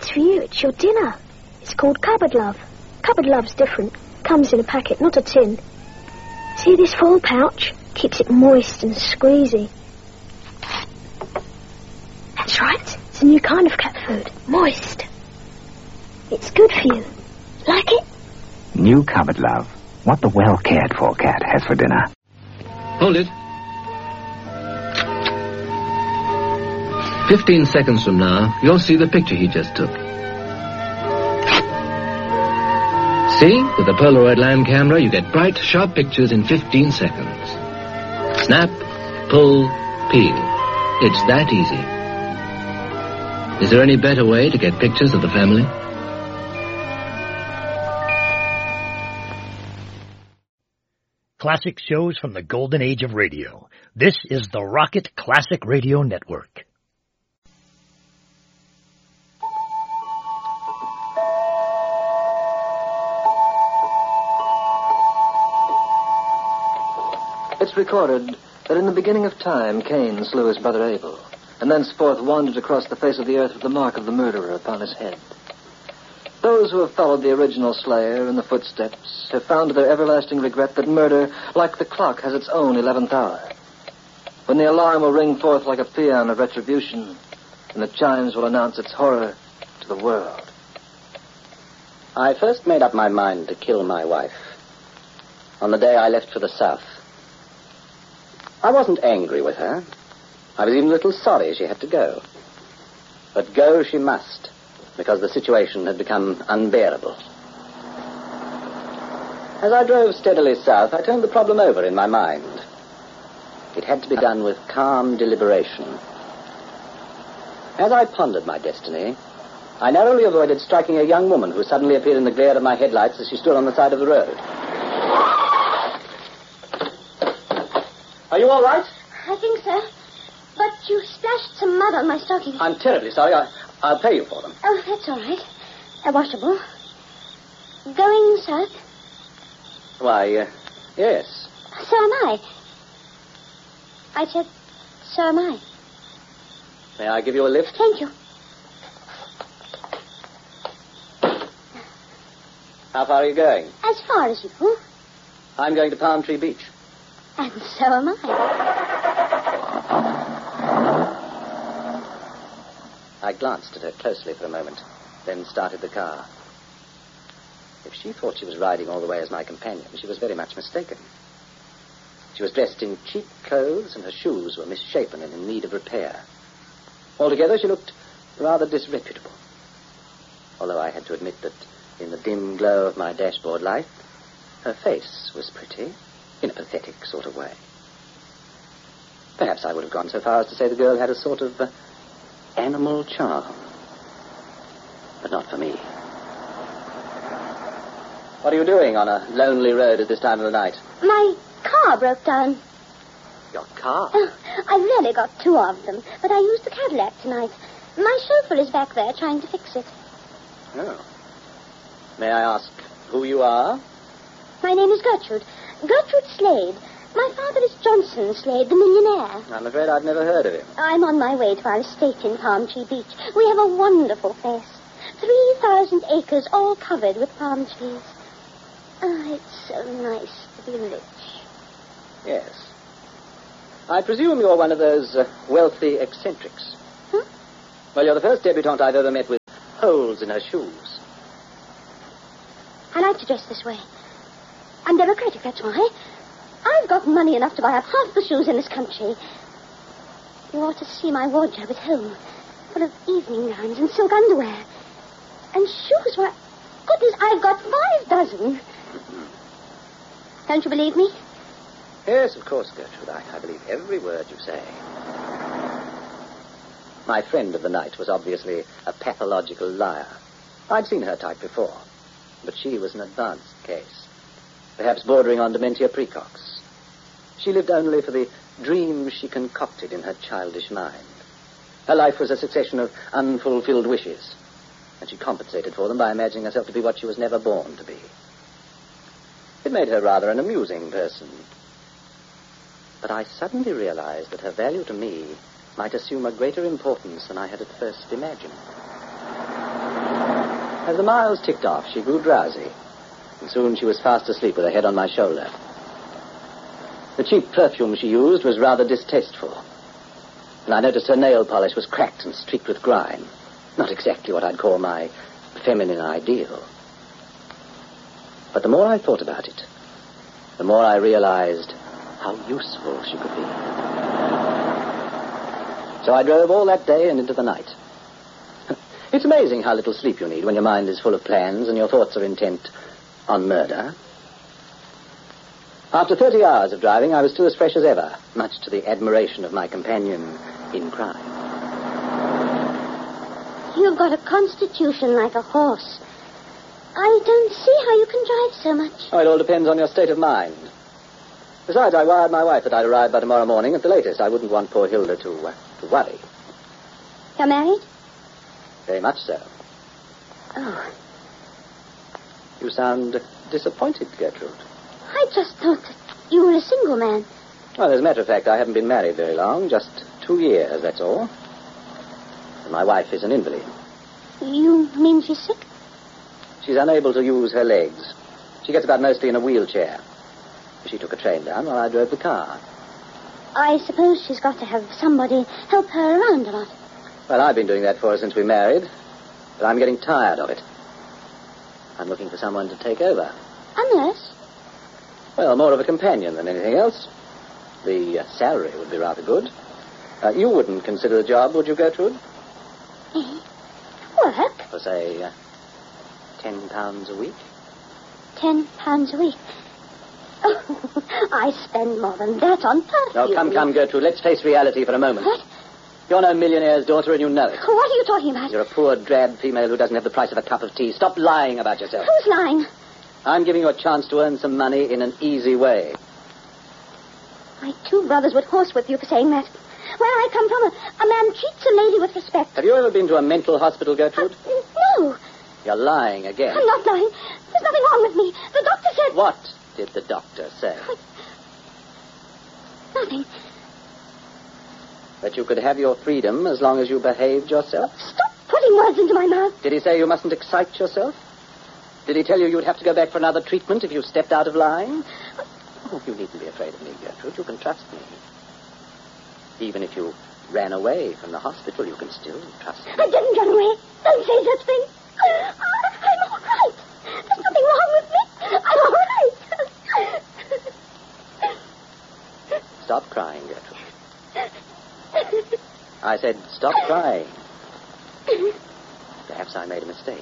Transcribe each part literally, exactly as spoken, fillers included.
It's for you. It's your dinner. It's called Cupboard Love. Cupboard Love's different. Comes in a packet, not a tin. See this foil pouch? Keeps it moist and squeezy. That's right. It's a new kind of cat food. Moist. It's good for you. Like it? New Cupboard Love. What the well-cared-for cat has for dinner. Hold it. Fifteen seconds from now, you'll see the picture he just took. See? With the Polaroid land camera, you get bright, sharp pictures in fifteen seconds. Snap, pull, peel. It's that easy. Is there any better way to get pictures of the family? Classic shows from the golden age of radio. This is the Rocket Classic Radio Network. It's recorded that in the beginning of time, Cain slew his brother Abel, and thenceforth wandered across the face of the earth with the mark of the murderer upon his head. Those who have followed the original slayer in the footsteps have found to their everlasting regret that murder, like the clock, has its own eleventh hour, when the alarm will ring forth like a paean of retribution, and the chimes will announce its horror to the world. I first made up my mind to kill my wife on the day I left for the South. I wasn't angry with her. I was even a little sorry she had to go. But go she must, because the situation had become unbearable. As I drove steadily south, I turned the problem over in my mind. It had to be done with calm deliberation. As I pondered my destiny, I narrowly avoided striking a young woman who suddenly appeared in the glare of my headlights as she stood on the side of the road. Are you all right? I think so. But you splashed some mud on my stockings. I'm terribly sorry. I, I'll pay you for them. Oh, that's all right. They're washable. Going south? Why, uh, yes. So am I. I said, so am I. May I give you a lift? Thank you. How far are you going? As far as you. I'm going to Palm Tree Beach. And so am I. I glanced at her closely for a moment, then started the car. If she thought she was riding all the way as my companion, she was very much mistaken. She was dressed in cheap clothes, and her shoes were misshapen and in need of repair. Altogether, she looked rather disreputable. Although I had to admit that in the dim glow of my dashboard light, her face was pretty, in a pathetic sort of way. Perhaps I would have gone so far as to say the girl had a sort of uh, animal charm. But not for me. What are you doing on a lonely road at this time of the night? My car broke down. Your car? Oh, I really got two of them, but I used the Cadillac tonight. My chauffeur is back there trying to fix it. Oh. May I ask who you are? My name is Gertrude. Gertrude Slade. My father is Johnson Slade, the millionaire. I'm afraid I've never heard of him. I'm on my way to our estate in Palm Tree Beach. We have a wonderful place. Three thousand acres all covered with palm trees. Oh, it's so nice to be rich. Yes. I presume you're one of those uh, wealthy eccentrics. Huh? Well, you're the first debutante I've ever met with holes in her shoes. I like to dress this way. I'm democratic, that's why. I've got money enough to buy up half the shoes in this country. You ought to see my wardrobe at home, full of evening gowns and silk underwear. And shoes, why, goodness, I've got five dozen. Don't you believe me? Yes, of course, Gertrude. I, I believe every word you say. My friend of the night was obviously a pathological liar. I'd seen her type before, but she was an advanced case, perhaps bordering on dementia precox. She lived only for the dreams she concocted in her childish mind. Her life was a succession of unfulfilled wishes, and she compensated for them by imagining herself to be what she was never born to be. It made her rather an amusing person. But I suddenly realized that her value to me might assume a greater importance than I had at first imagined. As the miles ticked off, she grew drowsy, and soon she was fast asleep with her head on my shoulder. The cheap perfume she used was rather distasteful, and I noticed her nail polish was cracked and streaked with grime. Not exactly what I'd call my feminine ideal. But the more I thought about it, the more I realized how useful she could be. So I drove all that day and into the night. It's amazing how little sleep you need when your mind is full of plans and your thoughts are intent on murder. After thirty hours of driving, I was still as fresh as ever, much to the admiration of my companion in crime. You've got a constitution like a horse. I don't see how you can drive so much. Oh, it all depends on your state of mind. Besides, I wired my wife that I'd arrive by tomorrow morning at the latest. I wouldn't want poor Hilda to, uh, to worry. You're married? Very much so. Oh. You sound disappointed, Gertrude. I just thought that you were a single man. Well, as a matter of fact, I haven't been married very long. Just two years, that's all. And my wife is an invalid. You mean she's sick? She's unable to use her legs. She gets about mostly in a wheelchair. She took a train down while I drove the car. I suppose she's got to have somebody help her around a lot. Well, I've been doing that for her since we married, but I'm getting tired of it. I'm looking for someone to take over. A nurse? Well, more of a companion than anything else. The uh, salary would be rather good. Uh, you wouldn't consider the job, would you, Gertrude? Me? Work? For, say, uh, ten pounds a week? Ten pounds a week? Oh, I spend more than that on perfume. No, come, come, Gertrude. Let's face reality for a moment. What? You're no millionaire's daughter, and you know it. What are you talking about? You're a poor, drab female who doesn't have the price of a cup of tea. Stop lying about yourself. Who's lying? I'm giving you a chance to earn some money in an easy way. My two brothers would horsewhip you for saying that. Where I come from, a, a man treats a lady with respect. Have you ever been to a mental hospital, Gertrude? Uh, no. You're lying again. I'm not lying. There's nothing wrong with me. The doctor said... What did the doctor say? I... Nothing. That you could have your freedom as long as you behaved yourself? Stop putting words into my mouth. Did he say you mustn't excite yourself? Did he tell you you would have to go back for another treatment if you stepped out of line? Oh, you needn't be afraid of me, Gertrude. You can trust me. Even if you ran away from the hospital, you can still trust me. I didn't run away. Don't say such things. I'm all right. There's nothing wrong with me. I'm all right. Stop crying, Gertrude. I said, stop crying. Perhaps I made a mistake.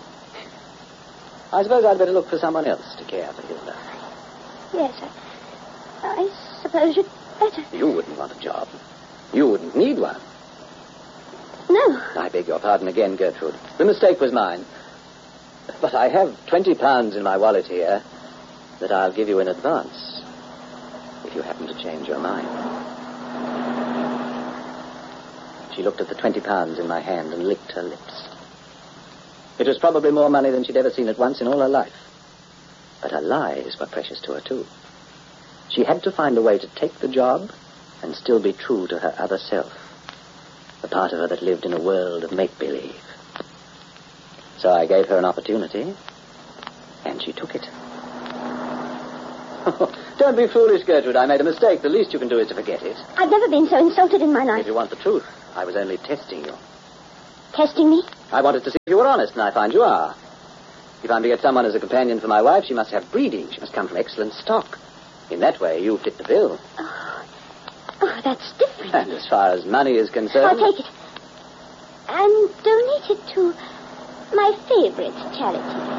I suppose I'd better look for someone else to care for Hilda. Yes, I, I suppose you'd better. You wouldn't want a job. You wouldn't need one. No. I beg your pardon again, Gertrude. The mistake was mine. But I have twenty pounds in my wallet here that I'll give you in advance if you happen to change your mind. She looked at the twenty pounds in my hand and licked her lips. It was probably more money than she'd ever seen at once in all her life. But her lies were precious to her, too. She had to find a way to take the job and still be true to her other self, the part of her that lived in a world of make-believe. So I gave her an opportunity, and she took it. Don't be foolish, Gertrude. I made a mistake. The least you can do is to forget it. I've never been so insulted in my life. If you want the truth, I was only testing you. Testing me? I wanted to see if you were honest, and I find you are. If I'm to get someone as a companion for my wife, she must have breeding. She must come from excellent stock. In that way, you fit the bill. Oh, oh that's different. And as far as money is concerned... I'll take it. And donate it to my favorite charity.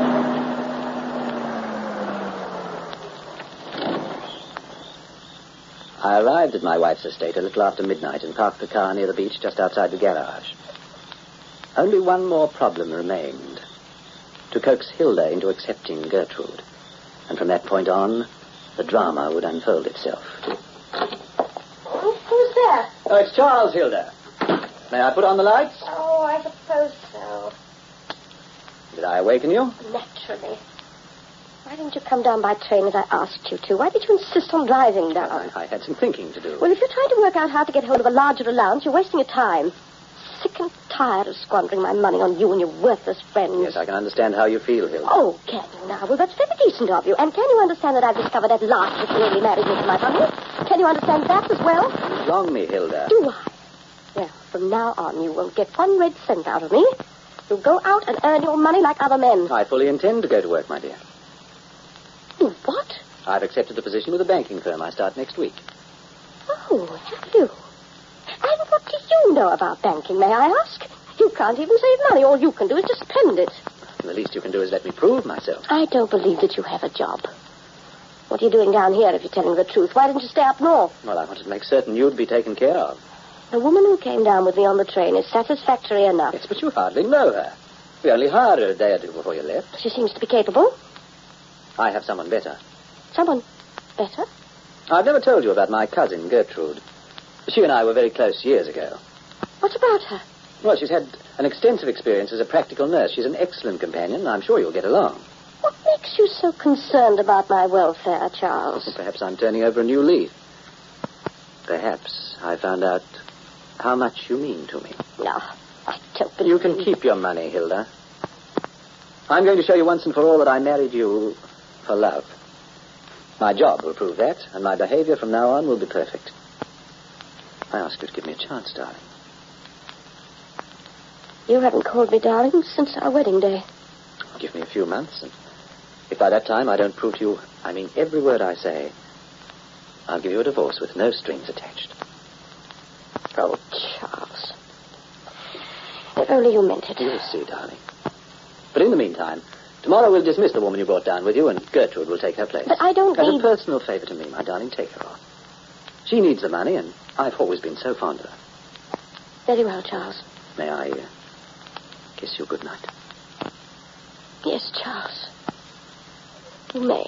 I arrived at my wife's estate a little after midnight and parked the car near the beach just outside the garage. Only one more problem remained. To coax Hilda into accepting Gertrude. And from that point on, the drama would unfold itself. Who's there? Oh, it's Charles, Hilda. May I put on the lights? Oh, I suppose so. Did I awaken you? Naturally. Why didn't you come down by train as I asked you to? Why did you insist on driving down? I, I had some thinking to do. Well, if you're trying to work out how to get hold of a larger allowance, you're wasting your time. sick and tired of squandering my money on you and your worthless friends. Yes, I can understand how you feel, Hilda. Oh, can you now? Well, that's very decent of you. And can you understand that I've discovered at last that you really married me for my money? Can you understand that as well? You wrong me, Hilda. Do I? Well, from now on, you won't get one red cent out of me. You'll go out and earn your money like other men. I fully intend to go to work, my dear. You what? I've accepted a position with a banking firm. I start next week. Oh, have you? And what do you know about banking, may I ask? You can't even save money. All you can do is to spend it. The least you can do is let me prove myself. I don't believe that you have a job. What are you doing down here, if you're telling the truth? Why didn't you stay up north? Well, I wanted to make certain you'd be taken care of. The woman who came down with me on the train is satisfactory enough. Yes, but you hardly know her. We only hired her a day or two before you left. She seems to be capable. I have someone better. Someone better? I've never told you about my cousin, Gertrude. She and I were very close years ago. What about her? Well, she's had an extensive experience as a practical nurse. She's an excellent companion, and I'm sure you'll get along. What makes you so concerned about my welfare, Charles? Perhaps I'm turning over a new leaf. Perhaps I found out how much you mean to me. No, I don't believe You can keep your money, Hilda. I'm going to show you once and for all that I married you for love. My job will prove that, and my behavior from now on will be perfect. I ask you to give me a chance, darling. You haven't called me darling since our wedding day. Give me a few months, and if by that time I don't prove to you, I mean every word I say, I'll give you a divorce with no strings attached. Oh, Charles. If only you meant it. You'll see, darling. But in the meantime, tomorrow we'll dismiss the woman you brought down with you, and Gertrude will take her place. But I don't As need... a personal favor to me, my darling, take her on. She needs the money, and I've always been so fond of her. Very well, Charles. May I uh, kiss you good night? Yes, Charles. You may.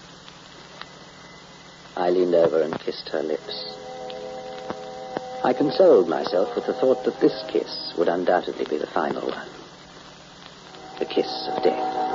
I leaned over and kissed her lips. I consoled myself with the thought that this kiss would undoubtedly be the final one. The kiss of death.